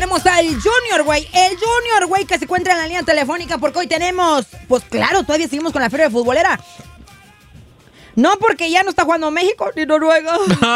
tenemos al Junior, güey. El Junior, güey, que se encuentra en la línea telefónica porque hoy tenemos... Pues claro, todavía seguimos con la feria futbolera. No, porque ya no está jugando México ni Noruega.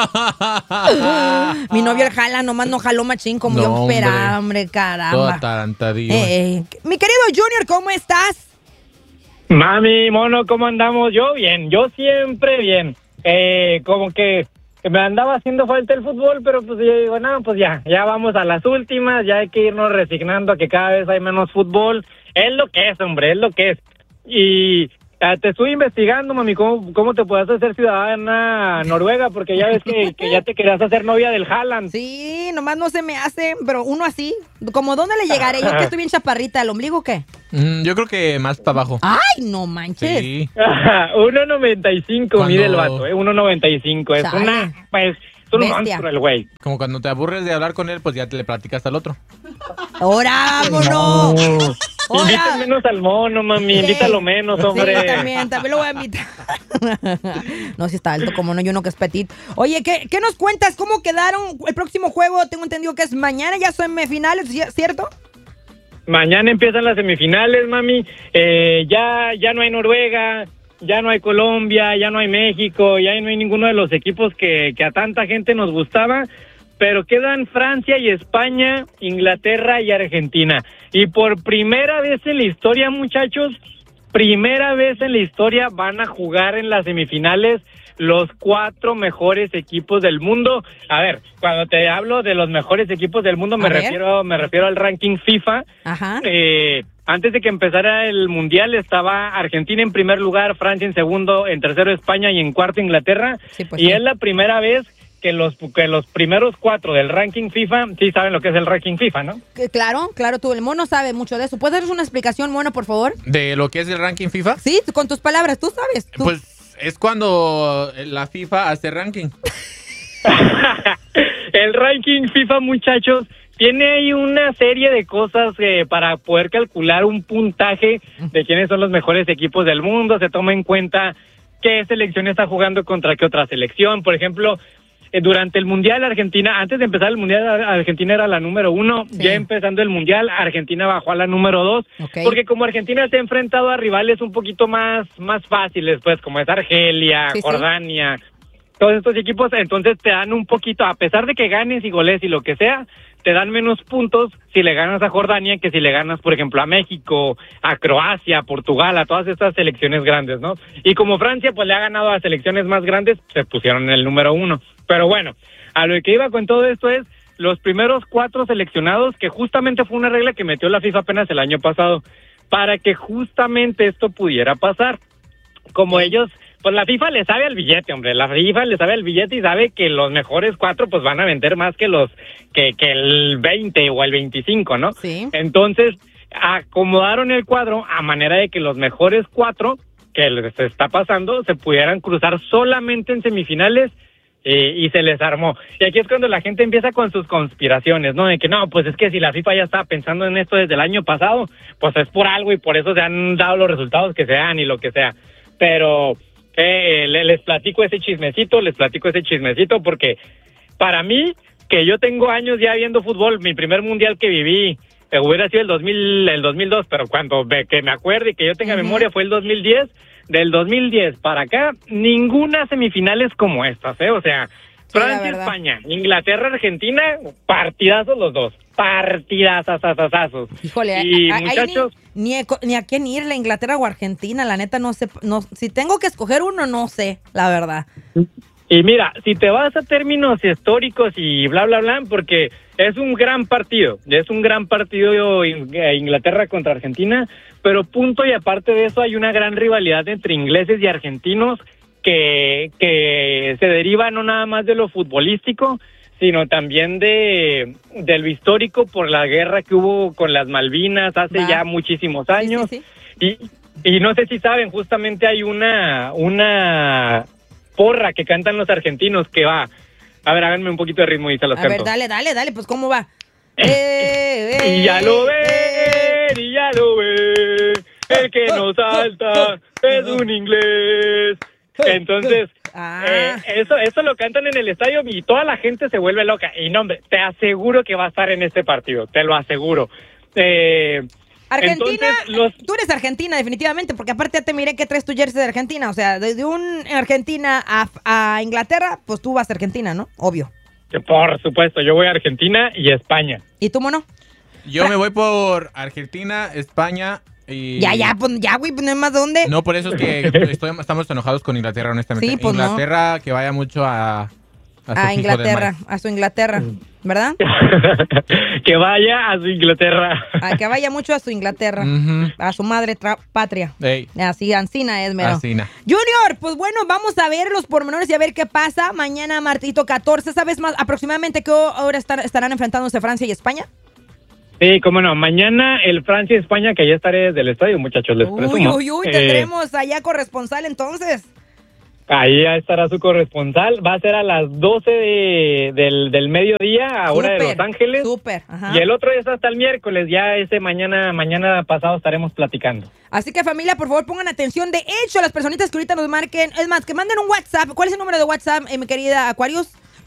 Mi novio el jala, nomás no jaló machín como yo esperaba, hombre, caramba. Todo atarantadillo. Mi querido Junior, ¿cómo estás? Mami, mono, ¿cómo andamos? Yo bien, yo siempre bien. Como que me andaba haciendo falta el fútbol, pero pues yo digo, no, pues ya vamos a las últimas, ya hay que irnos resignando a que cada vez hay menos fútbol. Es lo que es, hombre, es lo que es. Y te estoy investigando, mami, cómo te puedes hacer ciudadana noruega, porque ya ves que ya te querías hacer novia del Haaland. Sí, nomás no se me hace, pero uno así, ¿como dónde le llegaré? Yo que estoy bien chaparrita, ¿el ombligo o qué? Yo creo que más para abajo. ¡Ay, no manches! Sí. 1.95 mide el vato, 1.95. Es Chale. una, pues, es un Bestia. monstruo el güey. Como cuando te aburres de hablar con él, pues ya te le platicas al otro. ¡Ahora, vámonos! ¡Ahora! Invita menos al mono, mami, invítalo menos, hombre. Sí, también lo voy a invitar. No, si está alto, como no, yo no que es petit. Oye, ¿qué nos cuentas? ¿Cómo quedaron el próximo juego? Tengo entendido que es mañana, ya son semifinales, ¿cierto? Mañana empiezan las semifinales, mami. Ya no hay Noruega, ya no hay Colombia, ya no hay México, ya no hay ninguno de los equipos que a tanta gente nos gustaba, pero quedan Francia y España, Inglaterra y Argentina. Y por primera vez en la historia, muchachos, primera vez en la historia van a jugar en las semifinales los 4 mejores equipos del mundo. A ver, cuando te hablo de los mejores equipos del mundo, me refiero al ranking FIFA. Ajá. Antes de que empezara el Mundial estaba Argentina en primer lugar, Francia en segundo, en tercero España y en cuarto Inglaterra. Sí, pues y sí. es la primera vez que los primeros 4 del ranking FIFA, sí saben lo que es el ranking FIFA, ¿no? Claro, tú, el mono sabe mucho de eso. ¿Puedes darnos una explicación, mono, por favor? ¿De lo que es el ranking FIFA? Sí, con tus palabras, tú sabes. Tú. Pues es cuando la FIFA hace ranking. El ranking FIFA, muchachos, tiene ahí una serie de cosas para poder calcular un puntaje de quiénes son los mejores equipos del mundo. Se toma en cuenta qué selección está jugando contra qué otra selección. Por ejemplo, durante el Mundial Argentina, antes de empezar el Mundial, Argentina era la número 1. Sí. Ya empezando el Mundial, Argentina bajó a la número 2. Okay. Porque como Argentina se ha enfrentado a rivales un poquito más fáciles, pues como es Argelia, Sí, sí. Jordania, todos estos equipos, entonces te dan un poquito, a pesar de que ganes y goles y lo que sea, te dan menos puntos si le ganas a Jordania que si le ganas, por ejemplo, a México, a Croacia, a Portugal, a todas estas selecciones grandes, ¿no? Y como Francia, pues le ha ganado a selecciones más grandes, se pusieron en el número 1. Pero bueno, a lo que iba con todo esto es los primeros 4 seleccionados, que justamente fue una regla que metió la FIFA apenas el año pasado, para que justamente esto pudiera pasar. Como ellos, pues la FIFA le sabe al billete, hombre, la FIFA le sabe al billete y sabe que los mejores 4 pues van a vender más que que el 20 o el 25, ¿no? Sí. Entonces, acomodaron el cuadro a manera de que los mejores 4 que les está pasando se pudieran cruzar solamente en semifinales y se les armó. Y aquí es cuando la gente empieza con sus conspiraciones, ¿no? De que no, pues es que si la FIFA ya estaba pensando en esto desde el año pasado, pues es por algo y por eso se han dado los resultados que se dan y lo que sea. Pero les platico ese chismecito porque para mí, que yo tengo años ya viendo fútbol, mi primer mundial que viví hubiera sido el 2002, pero cuando que me acuerde y que yo tenga memoria fue el 2010. Del 2010 para acá, ninguna semifinales como estas, O sea, Sí, Francia, España, Inglaterra, Argentina, partidazos los dos, partidazazazazazos. Híjole, y ahí muchachos, ni a quién irle, Inglaterra o Argentina, la neta no sé, si tengo que escoger uno, no sé, la verdad. y mira, si te vas a términos históricos y bla, bla, bla, porque es un gran partido Inglaterra contra Argentina, pero punto y aparte de eso hay una gran rivalidad entre ingleses y argentinos que se deriva no nada más de lo futbolístico, sino también de lo histórico por la guerra que hubo con las Malvinas hace ya muchísimos años. Sí. Y no sé si saben, justamente hay una porra que cantan los argentinos que va. A ver, háganme un poquito de ritmo y se los canto. A ver, dale, pues ¿cómo va? Y ya lo ve, el que no salta es un inglés. Entonces, Eso lo cantan en el estadio y toda la gente se vuelve loca. Y no, hombre, te aseguro que va a estar en este partido, te lo aseguro. Argentina, tú eres Argentina definitivamente, porque aparte ya te miré que traes tu jersey de Argentina, o sea, desde Argentina a Inglaterra, pues tú vas a Argentina, ¿no? Obvio. Que por supuesto, yo voy a Argentina y España. ¿Y tú, mono? Yo me voy por Argentina, España y... Ya, pues ya, güey, pues no hay más dónde. No, por eso es que estamos enojados con Inglaterra, honestamente. Sí, pues Inglaterra, que vaya mucho a Inglaterra, a su Inglaterra, ¿verdad? Que vaya a su Inglaterra. Que vaya mucho a su Inglaterra, a su madre patria. Ey. Así, Ancina es, mero. Ancina. Junior, pues bueno, vamos a ver los pormenores y a ver qué pasa. Mañana, martito 14, ¿sabes más aproximadamente qué hora estarán enfrentándose Francia y España? Sí, cómo no. Mañana el Francia y España, que ya estaré desde el estadio, muchachos, les presumo. Uy, tendremos allá corresponsal entonces. Ahí estará su corresponsal. Va a ser a las 12 del mediodía, a hora de Los Ángeles. Súper, ajá. Y el otro es hasta el miércoles. Ya ese mañana pasado estaremos platicando. Así que, familia, por favor, pongan atención. De hecho, las personitas que ahorita nos marquen, es más, que manden un WhatsApp. ¿Cuál es el número de WhatsApp, mi querida Aquarius?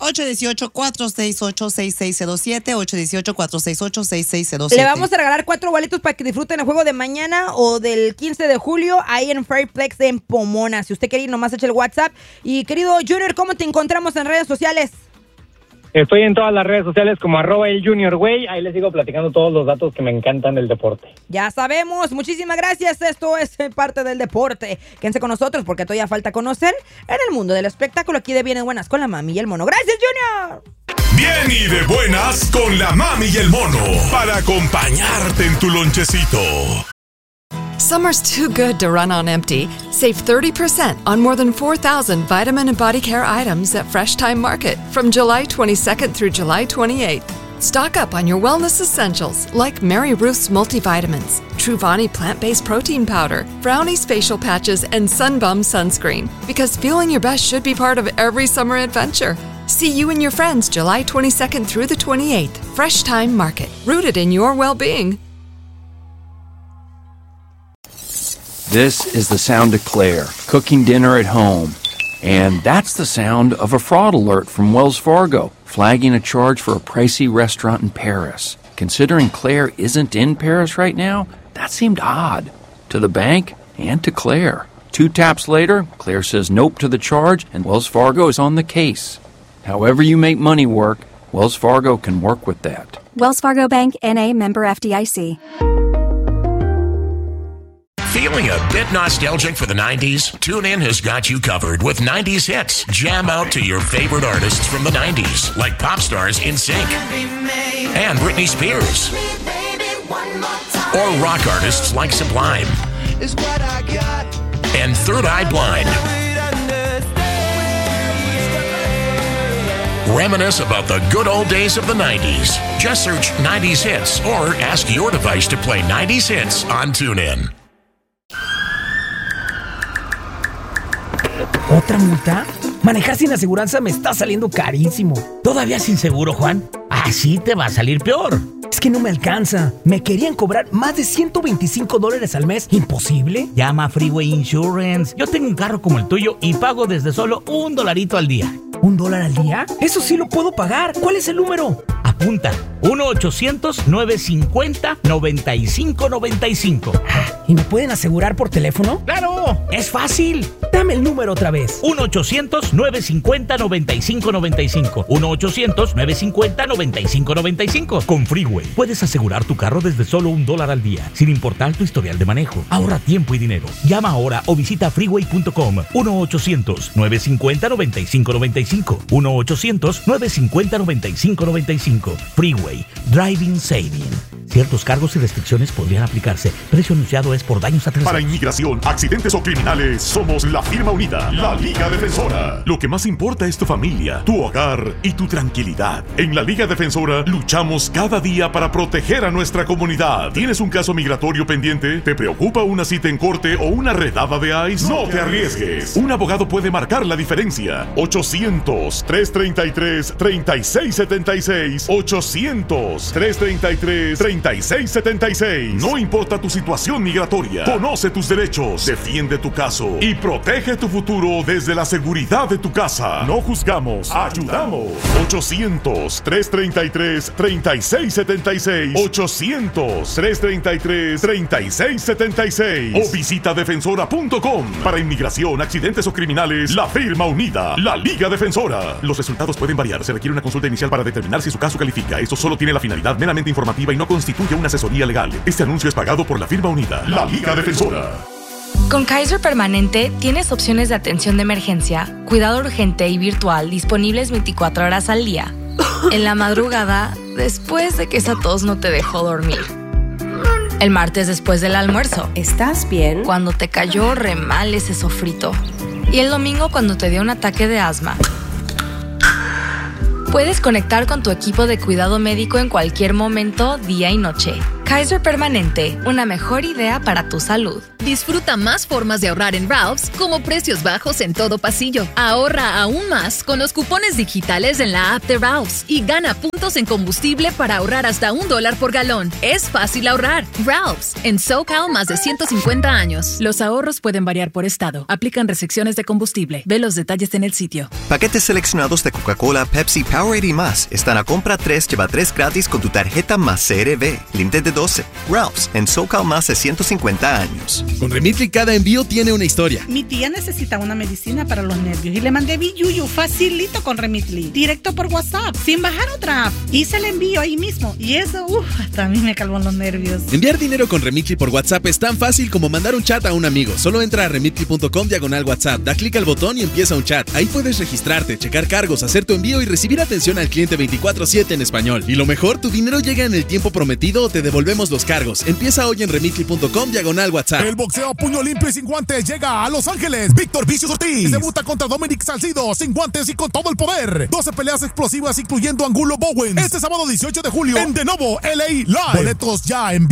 818-468-6607, 818-468-6607. Le vamos a regalar 4 boletos para que disfruten el juego de mañana o del 15 de julio ahí en Fairplex en Pomona. Si usted quiere ir, nomás eche el WhatsApp. Y querido Junior, ¿cómo te encontramos en redes sociales? Estoy en todas las redes sociales como @elJuniorWay. Ahí les sigo platicando todos los datos que me encantan del deporte. Ya sabemos. Muchísimas gracias. Esto es parte del deporte. Quédense con nosotros porque todavía falta conocer en el mundo del espectáculo. Aquí de Bien y Buenas con la Mami y el Mono. ¡Gracias, Junior! Bien y de buenas con la Mami y el Mono para acompañarte en tu lonchecito. Summer's too good to run on empty. Save 30% on more than 4,000 vitamin and body care items at Fresh Time Market from July 22nd through July 28th. Stock up on your wellness essentials like Mary Ruth's multivitamins, Truvani plant-based protein powder, Brownie's facial patches, and Sunbum sunscreen. Because feeling your best should be part of every summer adventure. See you and your friends July 22nd through the 28th. Fresh Time Market, rooted in your well-being. This is the sound of Claire, cooking dinner at home. And that's the sound of a fraud alert from Wells Fargo, flagging a charge for a pricey restaurant in Paris. Considering Claire isn't in Paris right now, that seemed odd. To the bank and to Claire. 2 taps later, Claire says nope to the charge, and Wells Fargo is on the case. However you make money work, Wells Fargo can work with that. Wells Fargo Bank, N.A., member FDIC. Feeling a bit nostalgic for the 90s? TuneIn has got you covered with 90s hits. Jam out to your favorite artists from the 90s, like pop stars NSYNC and Britney Spears. Or rock artists like Sublime and Third Eye Blind. Reminisce about the good old days of the 90s. Just search 90s hits or ask your device to play 90s hits on TuneIn. ¿Otra multa? Manejar sin aseguranza me está saliendo carísimo. ¿Todavía sin seguro, Juan? Así te va a salir peor. Es que no me alcanza. Me querían cobrar más de $125 al mes. ¿Imposible? Llama a Freeway Insurance. Yo tengo un carro como el tuyo y pago desde solo $1 al día. ¿$1 al día? Eso sí lo puedo pagar. ¿Cuál es el número? Apunta. 1-800-950-9595. ¿Y me pueden asegurar por teléfono? ¡Claro! ¡Es fácil! Dame el número otra vez. 1-800-950-9595. 1-800-950-9595. Con Freeway puedes asegurar tu carro desde solo $1 al día, sin importar tu historial de manejo. Ahorra tiempo y dinero. Llama ahora o visita freeway.com. 1-800-950-9595. 1-800-950-9595. Freeway. Driving Saving. Ciertos cargos y restricciones podrían aplicarse. Precio anunciado es por daños a terceros. Para inmigración, accidentes o criminales, somos la firma unida, la Liga Defensora. Lo que más importa es tu familia, tu hogar y tu tranquilidad. En la Liga Defensora luchamos cada día para proteger a nuestra comunidad. ¿Tienes un caso migratorio pendiente? ¿Te preocupa una cita en corte o una redada de ICE? No te arriesgues. Un abogado puede marcar la diferencia. 800-333-3676. 800-333-3676. 3676. No importa tu situación migratoria, conoce tus derechos, defiende tu caso y protege tu futuro desde la seguridad de tu casa. No juzgamos, ayudamos. 800-333-3676. 800-333-3676. O visita defensora.com. Para inmigración, accidentes o criminales, la firma unida, la Liga Defensora. Los resultados pueden variar. Se requiere una consulta inicial para determinar si su caso califica. Esto solo tiene la finalidad meramente informativa y no constituye una asesoría legal. Este anuncio es pagado por la firma unida, la Liga Defensora. Con Kaiser Permanente tienes opciones de atención de emergencia, cuidado urgente y virtual disponibles 24 horas al día. En la madrugada, después de que esa tos no te dejó dormir. El martes después del almuerzo. ¿Estás bien? Cuando te cayó re mal ese sofrito. Y el domingo cuando te dio un ataque de asma. Puedes conectar con tu equipo de cuidado médico en cualquier momento, día y noche. Kaiser Permanente, una mejor idea para tu salud. Disfruta más formas de ahorrar en Ralph's, como precios bajos en todo pasillo. Ahorra aún más con los cupones digitales en la app de Ralph's y gana puntos en combustible para ahorrar hasta $1 por galón. Es fácil ahorrar. Ralph's, en SoCal más de 150 años. Los ahorros pueden variar por estado. Aplican restricciones de combustible. Ve los detalles en el sitio. Paquetes seleccionados de Coca-Cola, Pepsi, Powerade y más están a compra 3, lleva 3 gratis con tu tarjeta más CRB. Límite de 12. Ralph's, en SoCal más de 150 años. Con Remitly cada envío tiene una historia. Mi tía necesita una medicina para los nervios y le mandé Biyuyu facilito con Remitly, directo por WhatsApp, sin bajar otra app. Hice el envío ahí mismo y eso, hasta a mí me calmó los nervios. Enviar dinero con Remitly por WhatsApp es tan fácil como mandar un chat a un amigo. Solo entra a remitly.com/WhatsApp, da clic al botón y empieza un chat. Ahí puedes registrarte, checar cargos, hacer tu envío y recibir atención al cliente 24/7 en español. Y lo mejor, tu dinero llega en el tiempo prometido o te devolvemos los cargos. Empieza hoy en remitly.com/WhatsApp. El boxeo a puño limpio y sin guantes llega a Los Ángeles. Víctor Vicious Ortiz debuta contra Dominic Salcido sin guantes y con todo el poder. 12 peleas explosivas incluyendo Angulo Bowen. Este sábado 18 de julio en De Novo, LA Live. Boletos ya en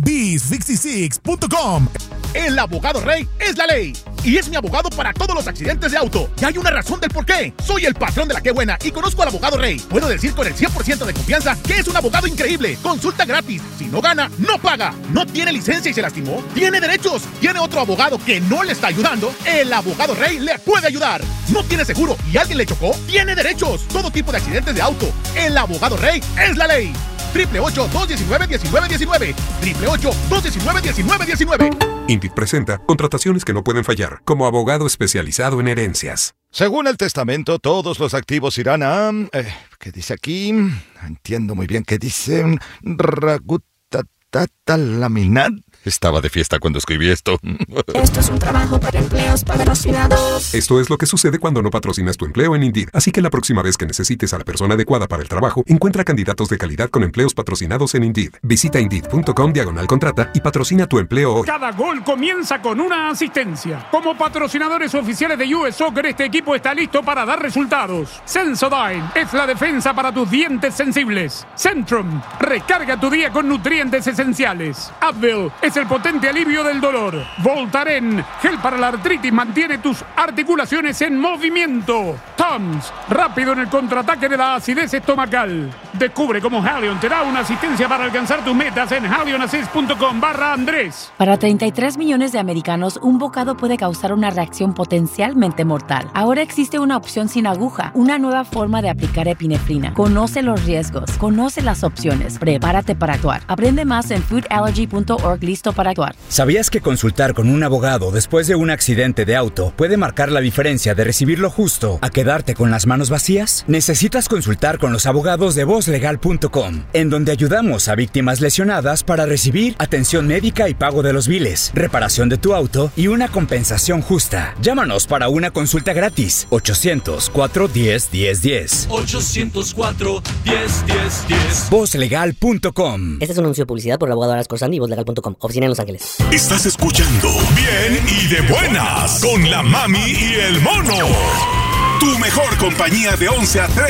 BKB66.com. El abogado Rey es la ley y es mi abogado para todos los accidentes de auto. Y hay una razón del por qué. Soy el patrón de la Qué Buena y conozco al abogado Rey. Puedo decir con el 100% de confianza que es un abogado increíble. Consulta gratis. Si no gana, no paga. No tiene licencia y se lastimó. Tiene derechos. Tiene otro abogado que no le está ayudando. El abogado Rey le puede ayudar. No tiene seguro y alguien le chocó. Tiene derechos. Todo tipo de accidentes de auto. El abogado Rey es la ley. 888-219-1919. 888-219-1919. Indeed presenta contrataciones que no pueden fallar, como abogado especializado en herencias. Según el testamento, todos los activos irán a... ¿qué dice aquí? Entiendo muy bien qué dice. Laminat. Estaba de fiesta cuando escribí esto. Esto es un trabajo para empleos patrocinados. Esto es lo que sucede cuando no patrocinas tu empleo en Indeed. Así que la próxima vez que necesites a la persona adecuada para el trabajo, encuentra candidatos de calidad con empleos patrocinados en Indeed. Visita Indeed.com/contrata y patrocina tu empleo hoy. Cada gol comienza con una asistencia. Como patrocinadores oficiales de US Soccer, este equipo está listo para dar resultados. Sensodyne es la defensa para tus dientes sensibles. Centrum, recarga tu día con nutrientes esenciales. Advil es el potente alivio del dolor. Voltaren, gel para la artritis, mantiene tus articulaciones en movimiento. Tums, rápido en el contraataque de la acidez estomacal. Descubre cómo Halion te da una asistencia para alcanzar tus metas en halionassist.com/Andrés. Para 33 millones de americanos, un bocado puede causar una reacción potencialmente mortal. Ahora existe una opción sin aguja, una nueva forma de aplicar epinefrina. Conoce los riesgos, conoce las opciones, prepárate para actuar. Aprende más en foodallergy.org. Listo para actuar. ¿Sabías que consultar con un abogado después de un accidente de auto puede marcar la diferencia de recibir lo justo a quedarte con las manos vacías? Necesitas consultar con los abogados de VozLegal.com, en donde ayudamos a víctimas lesionadas para recibir atención médica y pago de los biles, reparación de tu auto y una compensación justa. Llámanos para una consulta gratis. 800-410-1010. 800-410-1010. VozLegal.com. Este es un anuncio de publicidad por el abogado Aras Corsandi y VozLegal.com. Oficina en Los Ángeles. Estás escuchando Bien y de Buenas con la Mami y el Mono. Tu mejor compañía de 11 a 3.